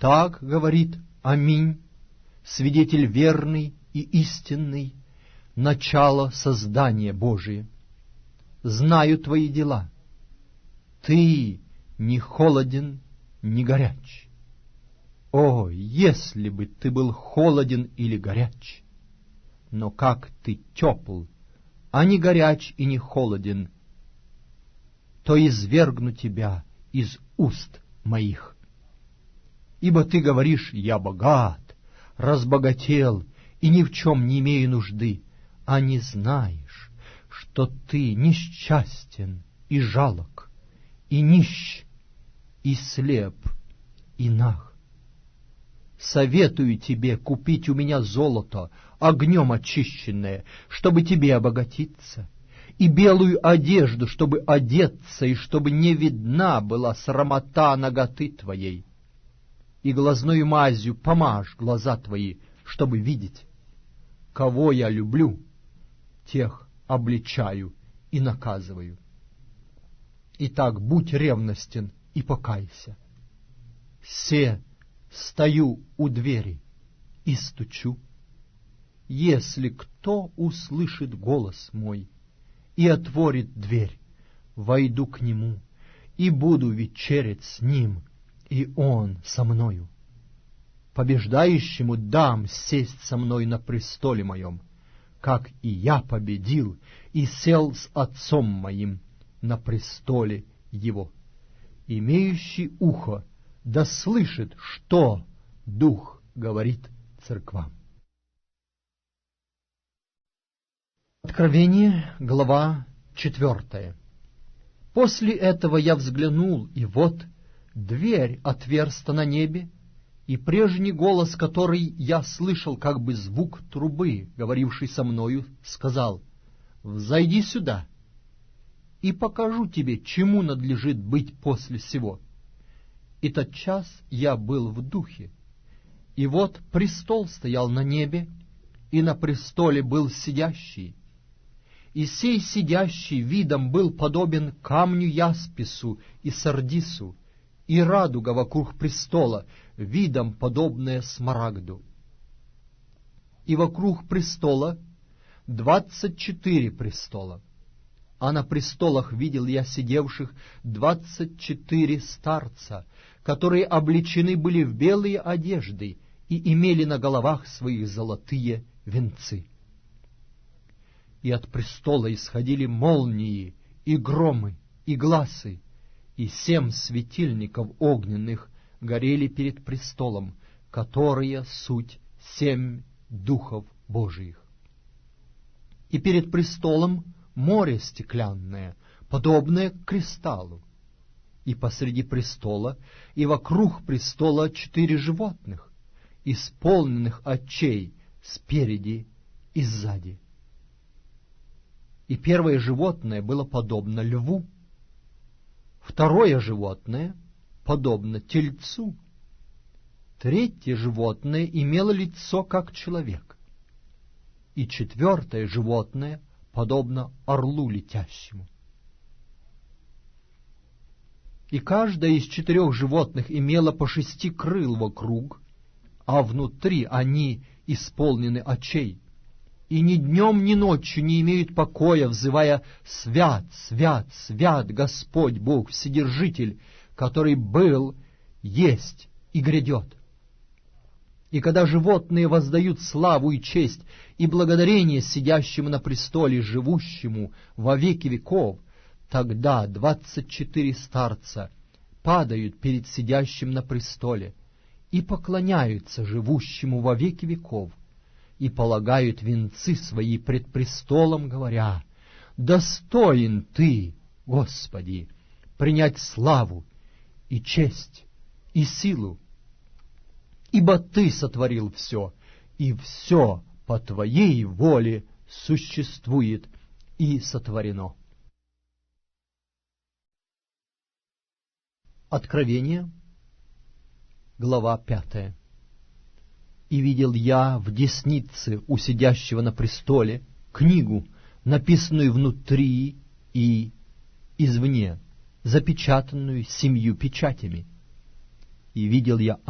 Так говорит Аминь, свидетель верный и истинный, начало создания Божие. Знаю твои дела. Ты не холоден, не горяч. О, если бы ты был холоден или горяч! Но как ты тепл, а не горяч и не холоден, то извергну тебя из уст моих. Ибо ты говоришь: я богат, разбогател и ни в чем не имею нужды, а не знаешь, что ты несчастен и жалок, и нищ, и слеп, и наг. Советую тебе купить у меня золото, огнем очищенное, чтобы тебе обогатиться, и белую одежду, чтобы одеться, и чтобы не видна была срамота наготы твоей. И глазною мазью помажь глаза твои, чтобы видеть. Кого я люблю, тех обличаю и наказываю. Итак, будь ревностен и покайся. Стою у двери и стучу. Если кто услышит голос мой и отворит дверь, войду к нему и буду вечерять с ним, и он со мною. Побеждающему дам сесть со мной на престоле моем, как и я победил и сел с отцом моим на престоле его. Имеющий ухо да слышит, что Дух говорит церквам. Откровение, глава 4. После этого я взглянул, и вот дверь отверста на небе, и прежний голос, который я слышал, как бы звук трубы, говоривший со мною, сказал: «Взойди сюда, и покажу тебе, чему надлежит быть после сего». И тотчас я был в духе, и вот престол стоял на небе, и на престоле был сидящий. И сей сидящий видом был подобен камню яспису и сардису, и радуга вокруг престола, видом подобная смарагду. И вокруг престола 24 престола, а на престолах видел я сидевших 24 старца, которые облечены были в белые одежды и имели на головах своих золотые венцы. И от престола исходили молнии, и громы, и гласы, и 7 светильников огненных горели перед престолом, которые суть 7 духов Божиих. И перед престолом море стеклянное, подобное к кристаллу, и посреди престола и вокруг престола 4 животных, исполненных очей спереди и сзади. И первое животное было подобно льву, второе животное подобно тельцу, третье животное имело лицо, как человек, и четвертое животное подобно орлу летящему. И каждое из 4 животных имело по 6 крыл вокруг, а внутри они исполнены очей, и ни днем, ни ночью не имеют покоя, взывая: «Свят, свят, свят Господь Бог Вседержитель, который был, есть и грядет». И когда животные воздают славу и честь и благодарение сидящему на престоле, живущему во веки веков, тогда 24 старца падают перед сидящим на престоле и поклоняются живущему во веки веков, и полагают венцы свои пред престолом, говоря: «Достоин Ты, Господи, принять славу и честь и силу, ибо Ты сотворил все, и все по Твоей воле существует и сотворено». Откровение, глава 5. «И видел я в деснице у сидящего на престоле книгу, написанную внутри и извне, запечатанную 7 печатями. И видел я